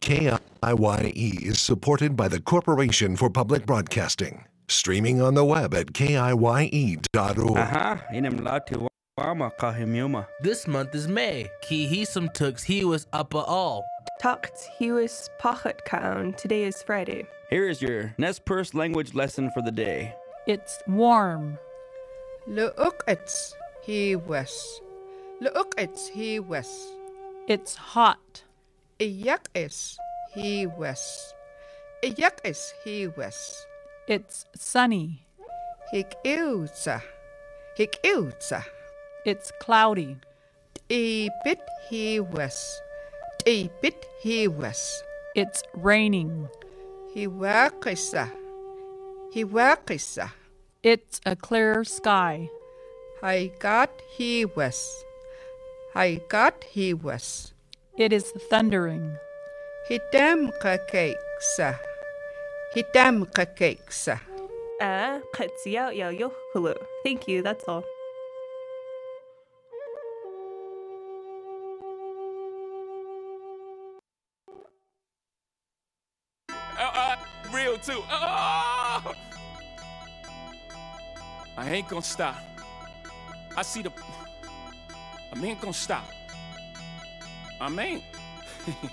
KIYE is supported by the Corporation for Public Broadcasting. Streaming on the web at KIYE.org. This month is May. Ki hisum tux he was upper all. Tucked, he was pachet kaun. Today is Friday. Here is your Nez Perce language lesson for the day. It's warm. Leukits he was. Leukits he was. It's hot. Iyakis he was. Iyakis he was. It's sunny. Hikiutsa. Hikiutsa. It's cloudy. Bit he was. Bit he was. It's raining. Hiwakisa. Hiwakisa. It's a clear sky. I got he was. I got he was. It is thundering. Hitamka cakesa. Hitamka cakesa. Katsiao yo yo hulu. Thank you, that's all. Real too. I ain't gonna stop. I see the. I ain't gonna stop. I ain't.